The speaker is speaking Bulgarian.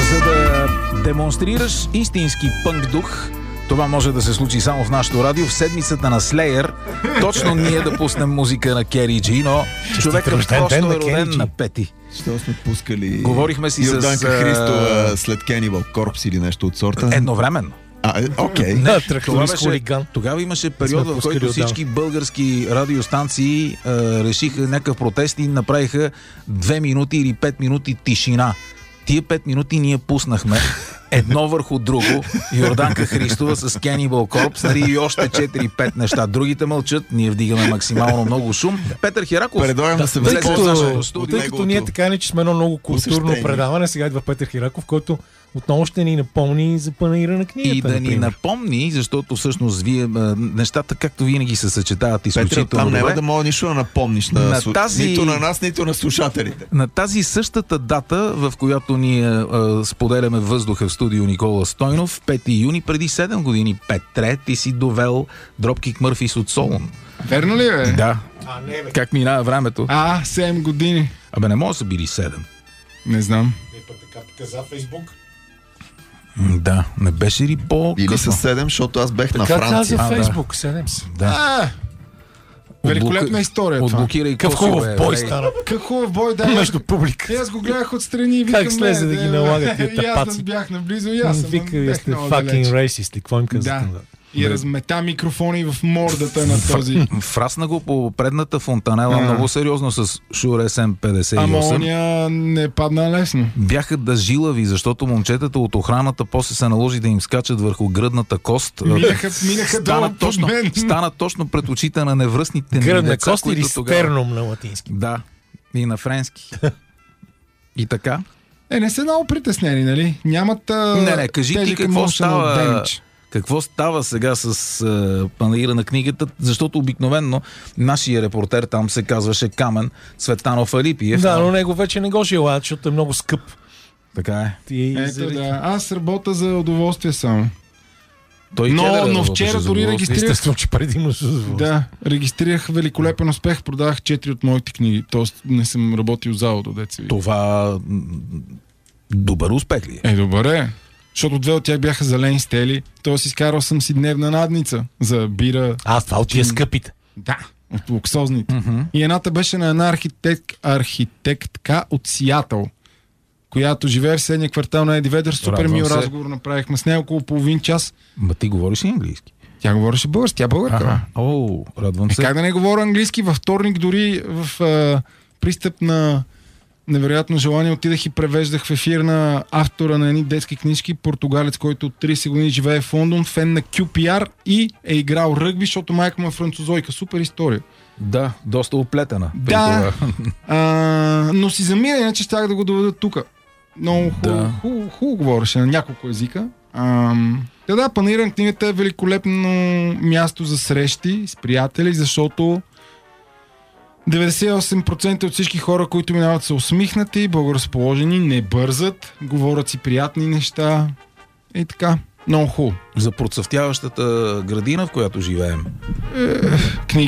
За да демонстрираш истински пънк дух, това може да се случи само в нашото радио в седмицата на Slayer. Точно ние да пуснем музика на Кери Джи, но човекът просто е роден на 5. Що сме пускали Говорихме си Йорданка Христова след Cannibal Corpse или нещо от сорта? Едновременно. Окей. Тогава имаше период, в който всички български радиостанции решиха някакъв протест и направиха 2 минути или 5 минути тишина. Тия 5 минути ние пуснахме едно върху друго, Йорданка Христова с Cannibal Corpse, нали, и още 4-5 неща. Другите мълчат, ние вдигаме максимално много шум. Петър Хираков, предлагам да се тъй като ние така не, че сме едно много културно предаване, сега идва Петър Хираков, който отново ще ни напомни за панаира на книгата. И да ни напомни, защото всъщност вие нещата, както винаги се съчетават изключително добре. Петър, там няма да мога нищо да напомниш нито на нас, нито на слушателите. На тази същата дата, в която ние споделяме въздуха в студио Никола Стойнов, 5 юни, преди 7 години, Петре, ти си довел Dropkick Murphys от Солун. Верно ли, бе? Да. Как минава времето? 7 години. Абе, не може да са били 7. Не знам. Така каза Фейсбук. Да, не беше ли по-късно? Или с 7, защото аз бех на Франция. Така каза Фейсбук, 7. Да. Великолепна история. Отблокирай Какъв хубав бой стана. Какъв хубав бой, да. Между публика. Аз го гледах отстрани и викам... Как слезе да ги налага тия тапаци? Аз бях наблизо и аз съм. Вика, вие сте fucking racist. Какво им казвате? И размета микрофони в мордата на този. Фрасна го по предната фонтанела много сериозно с Shure SM58. Ама оня не падна лесно. Бяха дъжилави, защото момчетата от охраната после се наложи да им скачат върху гръдната кост. Минаха долу под мен. Стана точно пред очите на невръстните гръдна деца, кост или стерном на латински. Да, и на френски. И така. Не са много притеснени, нали? Нямат... Не, кажи ти какво става... Какво става сега с панаира на книгата, защото обикновенно нашия репортер там се казваше Камен Цветанов Алипиев. Да, но него вече не го желаят, защото е много скъп. Така е. Да. Аз работя за удоволствие само. Но вчера дори регистрирах... Естествено, че предимно с удоволствие. Да, регистрирах великолепен успех, продавах 4 от моите книги, т.е. не съм работил залото, деца. Това добър успех ли е? Добър е. Защото 2 от тях бяха зелени стели, т.е. изкарал съм си дневна надница за бира. Това от тия скъпите. Да, от луксозните. И едната беше на една архитектка от Сиатъл, която живее в съседния квартал на Еди Ведър. Супер мил разговор направихме с нея около половин час. Ма ти говориш ли английски? Тя говореше български, тя българка. Радвам се. Как да не говоря английски? Във вторник дори в пристъп на невероятно желание отидах и превеждах в ефир на автора на едни детски книжки, португалец, който от 30 години живее в Лондон, фен на QPR и е играл ръгби, защото майка му е французойка. Супер история. Да, доста оплетена. Да, но си замира, иначе щях да го доведа тук. Много хубаво говореше на няколко езика. Панаира на книгата е великолепно място за срещи с приятели, защото 98% от всички хора, които минават, са усмихнати, благоразположени, не бързат, говорят си приятни неща и така. Много хубаво. За процъфтяващата градина, в която живеем.